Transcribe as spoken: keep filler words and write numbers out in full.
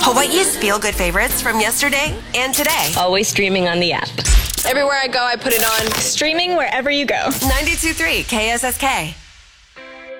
Hawaii's feel-good favorites from yesterday and today. Always streaming on the app. Everywhere I go, I put it on. Streaming wherever you go. ninety-two point three K S S K.